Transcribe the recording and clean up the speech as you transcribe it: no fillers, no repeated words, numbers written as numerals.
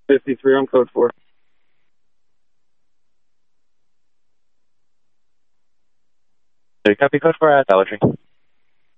53 on code 4. Copy code 4 at Dollar Tree.